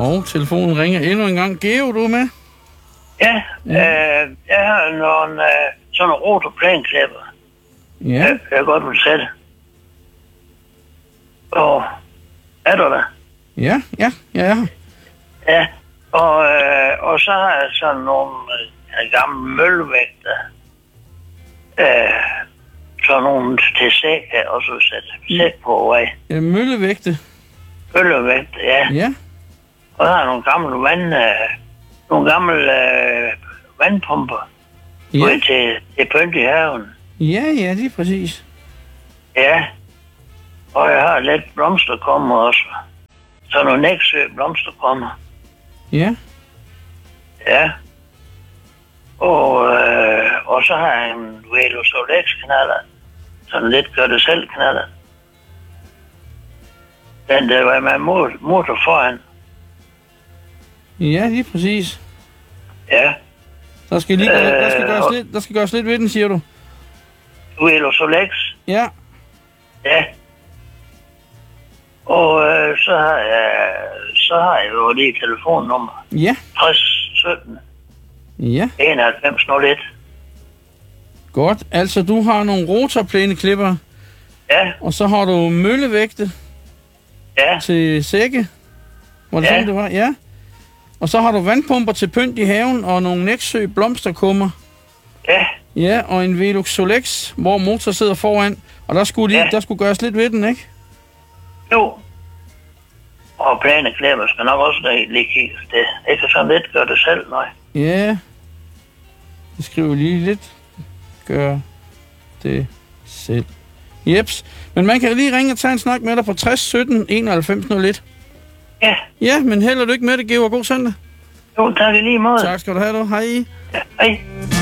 Og telefonen ringer endnu en gang. Geo, du er med? Ja, jeg har nogle sådan nogle rotorplæneklipper. Ja. Jeg godt vil sætte. Og er du der? Ja. Ja, og så har jeg sådan nogle gamle møllevægter. Sådan nogle til sæk her, og så sæt på vej. Møllevægte. Møllevægter, ja. Ja. Og der er nogle gamle vandpumper. Ja. Til pynt i haven. Ja, det er præcis. Ja. Og jeg har lidt blomsterkommer også. Så nogle Nexø blomsterkommer. Ja. Ja. Og så har jeg en Velo Solex-knaller. Sådan lidt gør-det-selv-knaller. Den der var med motor foran. Ja, lige præcis. Ja. Der skal gøres lidt ved den, siger du? Velo Solex. Ja. Ja. Og så har jeg jo lige telefonnummer. Ja. 60 17 Ja. 91 01. Godt. Altså, du har nogle rotorplæneklipper. Ja. Og så har du møllevægte. Ja. Til sække. Var det sådan, det var? Ja. Og så har du vandpumper til pynt i haven og nogle Nexø blomsterkummer. Ja. Ja, og en Velux Solex, hvor motor sidder foran. Og der skulle gøres lidt ved den, ikke? Jo. Og plæneklipper skal nok også lige kigge. Det kan sådan lidt gøre det selv, nej. Ja. Jeg skriver lige lidt. Gør det selv. Jeps. Men man kan lige ringe og tage en snak med dig på 60 17 91 01. Ja. Ja, men held og lykke med det, Geo, og god søndag. Jo, tak i lige måde. Tak skal du have, du. Hej. Ja, hej.